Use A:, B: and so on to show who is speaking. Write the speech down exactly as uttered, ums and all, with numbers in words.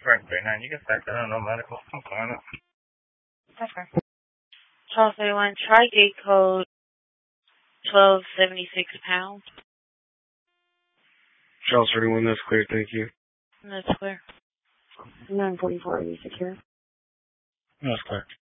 A: Frank Bay nine. You can fax that on no medical. I'm fine.
B: Okay. Charles thirty-one, try gate code twelve seventy-six pounds.
C: Charles thirty-one, that's clear, thank you.
B: That's clear.
D: nine forty-four, are you secure?
A: That's clear.